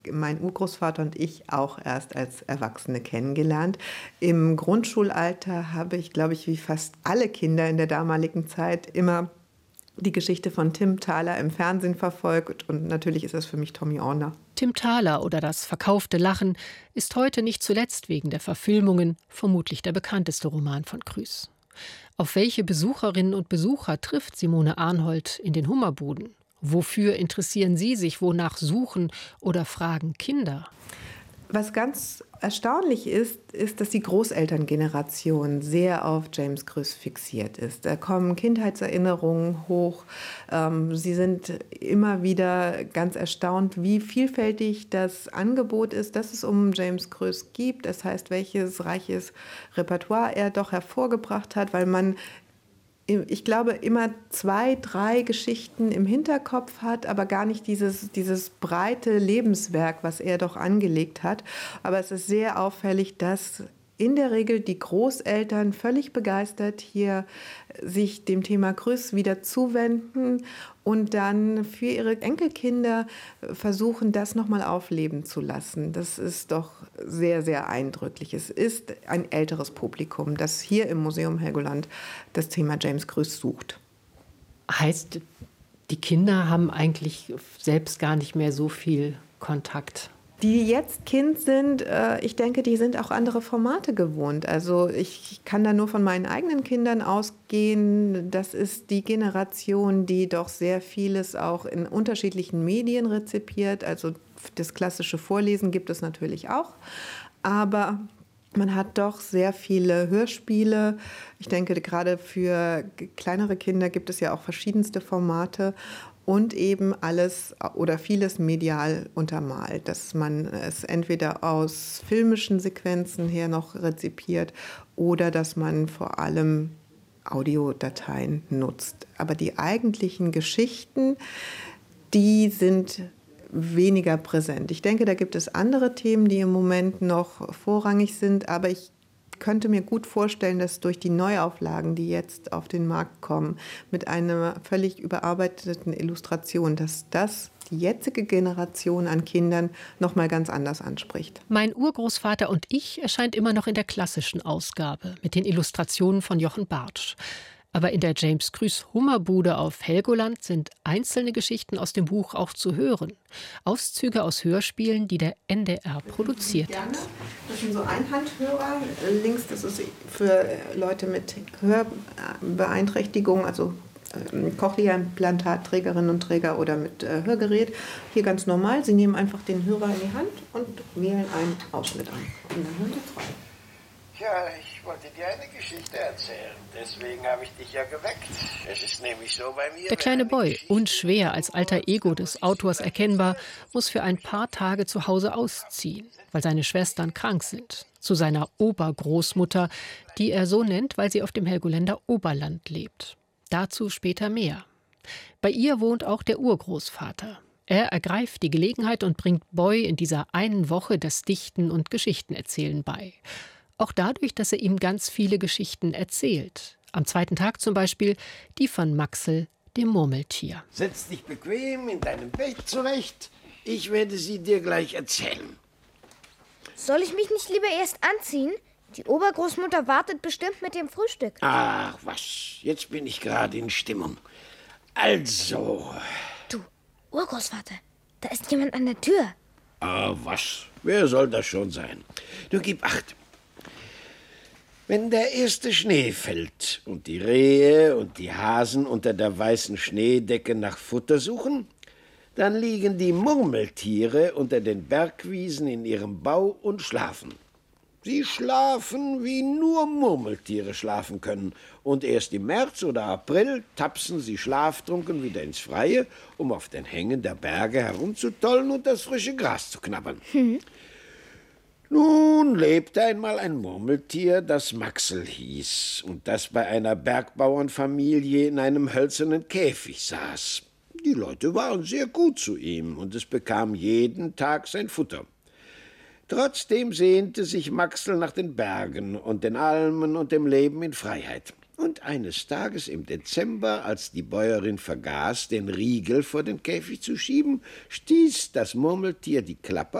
Mein Urgroßvater und ich auch erst als Erwachsene kennengelernt. Im Grundschulalter habe ich, glaube ich, wie fast alle Kinder in der damaligen Zeit immer die Geschichte von Tim Thaler im Fernsehen verfolgt. Und natürlich ist das für mich Tommy Orner. Tim Thaler oder das verkaufte Lachen ist heute nicht zuletzt wegen der Verfilmungen vermutlich der bekannteste Roman von Krüss. Auf welche Besucherinnen und Besucher trifft Simone Arnhold in den Hummerbuden? Wofür interessieren Sie sich, wonach suchen oder fragen Kinder? Was ganz erstaunlich ist, dass die Großelterngeneration sehr auf James Krüss fixiert ist. Da kommen Kindheitserinnerungen hoch. Sie sind immer wieder ganz erstaunt, wie vielfältig das Angebot ist, das es um James Krüss gibt. Das heißt, welches reiches Repertoire er doch hervorgebracht hat, weil man, ich glaube, immer 2, 3 Geschichten im Hinterkopf hat, aber gar nicht dieses breite Lebenswerk, was er doch angelegt hat. Aber es ist sehr auffällig, dass in der Regel die Großeltern völlig begeistert hier sich dem Thema Krüss wieder zuwenden und dann für ihre Enkelkinder versuchen, das nochmal aufleben zu lassen. Das ist doch sehr, sehr eindrücklich. Es ist ein älteres Publikum, das hier im Museum Helgoland das Thema James Krüss sucht. Heißt, die Kinder haben eigentlich selbst gar nicht mehr so viel Kontakt? Die jetzt Kind sind, ich denke, die sind auch andere Formate gewohnt. Also ich kann da nur von meinen eigenen Kindern ausgehen. Das ist die Generation, die doch sehr vieles auch in unterschiedlichen Medien rezipiert. Also das klassische Vorlesen gibt es natürlich auch. Aber man hat doch sehr viele Hörspiele. Ich denke, gerade für kleinere Kinder gibt es ja auch verschiedenste Formate. Und eben alles oder vieles medial untermalt, dass man es entweder aus filmischen Sequenzen her noch rezipiert oder dass man vor allem Audiodateien nutzt. Aber die eigentlichen Geschichten, die sind weniger präsent. Ich denke, da gibt es andere Themen, die im Moment noch vorrangig sind, aber ich könnte mir gut vorstellen, dass durch die Neuauflagen, die jetzt auf den Markt kommen, mit einer völlig überarbeiteten Illustration, dass das die jetzige Generation an Kindern noch mal ganz anders anspricht. Mein Urgroßvater und ich erscheint immer noch in der klassischen Ausgabe mit den Illustrationen von Jochen Bartsch. Aber in der James Krüss Hummerbude auf Helgoland sind einzelne Geschichten aus dem Buch auch zu hören. Auszüge aus Hörspielen, die der NDR produziert hat. Das sind so Einhandhörer. Links, das ist für Leute mit Hörbeeinträchtigung, also Cochlea-Implantatträgerinnen und Träger oder mit Hörgerät. Hier ganz normal. Sie nehmen einfach den Hörer in die Hand und wählen einen Ausschnitt an. Und dann hören Sie frei. Ja, ich wollte dir eine Geschichte erzählen. Deswegen habe ich dich ja geweckt. Es ist nämlich so bei mir... Der kleine Boy, unschwer als alter Ego des Autors erkennbar, muss für ein paar Tage zu Hause ausziehen, weil seine Schwestern krank sind. Zu seiner Obergroßmutter, die er so nennt, weil sie auf dem Helgoländer Oberland lebt. Dazu später mehr. Bei ihr wohnt auch der Urgroßvater. Er ergreift die Gelegenheit und bringt Boy in dieser einen Woche das Dichten und Geschichtenerzählen bei. Auch dadurch, dass er ihm ganz viele Geschichten erzählt. Am zweiten Tag zum Beispiel die von Maxel, dem Murmeltier. Setz dich bequem in deinem Bett zurecht. Ich werde sie dir gleich erzählen. Soll ich mich nicht lieber erst anziehen? Die Obergroßmutter wartet bestimmt mit dem Frühstück. Ach, was. Jetzt bin ich gerade in Stimmung. Also... Du, Urgroßvater, da ist jemand an der Tür. Ah, was? Wer soll das schon sein? Du gib Acht. Wenn der erste Schnee fällt und die Rehe und die Hasen unter der weißen Schneedecke nach Futter suchen, dann liegen die Murmeltiere unter den Bergwiesen in ihrem Bau und schlafen. Sie schlafen, wie nur Murmeltiere schlafen können. Und erst im März oder April tapsen sie schlaftrunken wieder ins Freie, um auf den Hängen der Berge herumzutollen und das frische Gras zu knabbern. Nun lebte einmal ein Murmeltier, das Maxel hieß und das bei einer Bergbauernfamilie in einem hölzernen Käfig saß. Die Leute waren sehr gut zu ihm und es bekam jeden Tag sein Futter. Trotzdem sehnte sich Maxel nach den Bergen und den Almen und dem Leben in Freiheit. Und eines Tages im Dezember, als die Bäuerin vergaß, den Riegel vor den Käfig zu schieben, stieß das Murmeltier die Klappe